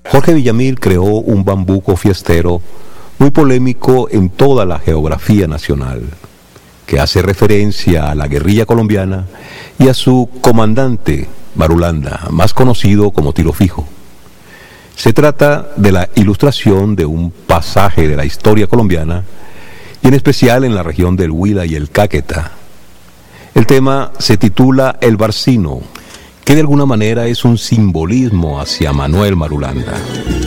Jorge Villamil creó un bambuco fiestero muy polémico en toda la geografía nacional, que hace referencia a la guerrilla colombiana y a su comandante, Marulanda, más conocido como Tiro Fijo. Se trata de la ilustración de un pasaje de la historia colombiana, y en especial en la región del Huila y el Caquetá. El tema se titula El Barcino, que de alguna manera es un simbolismo hacia Manuel Marulanda.